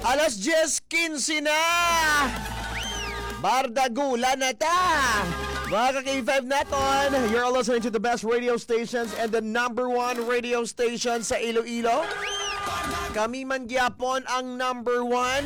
Alas 10:15 na! Bardagula na ta! Mga ka-K5 naton, you're listening to the best radio stations and the number one radio station sa Iloilo. Kami man gyapon ang number one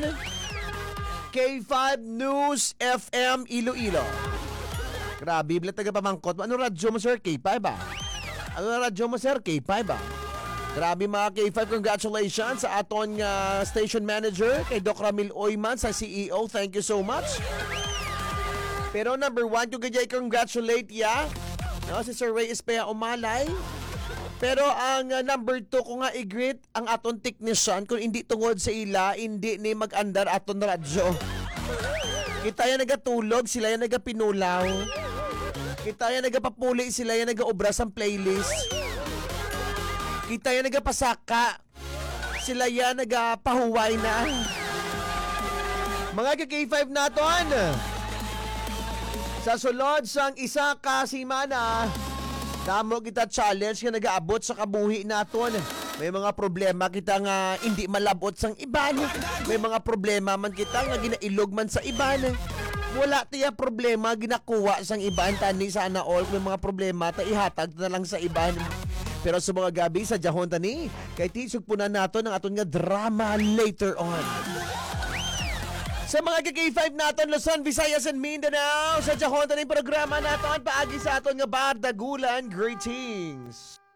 K5 News FM Iloilo. Grabe, bilang taga pamangkot. Ano radyo mo, sir? K5 ba? Ano radyo mo, sir? K5 ba? Grabe mga K5, congratulations sa aton station manager kay Doc Ramil Oyman sa CEO. Thank you so much. Pero number one, kung ganyan congratulate ya, no, si Sir Ray Espea Umalay. Pero ang number two ko nga i-greet ang aton technician kung hindi tungod sa ila, hindi ni mag-andar aton radyo. Kita yan nagatulog, sila yan nagapinulaw. Kita yan nagapapuli, sila yan nagaobra sa playlist. Kita yan nagapasaka, sila yan nagapahuway na. Mga K5 naton, sa sulod sang isa ka simana, damo kita challenge nga nagaabot sa kabuhi naton. May mga problema kita nga hindi malabot sang iban. May mga problema man kita nga ginailog man sa iban. Wala tiya problema ginakuha sang iban, tani sana all. May mga problema ta ihatag na lang sa iban. Pero sa mga gabi sa jahon tani, kay tisog po na nato ng aton nga drama later on. Sa mga K5 naton, Luzon, Visayas, and Mindanao, sa jahon tani programa naton, paagi sa aton nga Bardagulan, greetings.